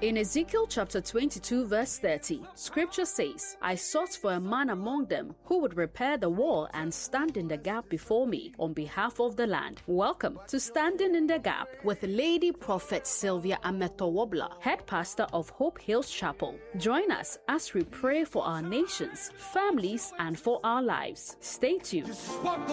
In Ezekiel chapter 22 verse 30, scripture says, I sought for a man among them who would repair the wall and stand in the gap before me on behalf of the land. Welcome to Standing in the Gap with Lady Prophet Sylvia Ameto-Wobler, head pastor of Hope Hills Chapel. Join us as we pray for our nations, families, and for our lives. Stay tuned.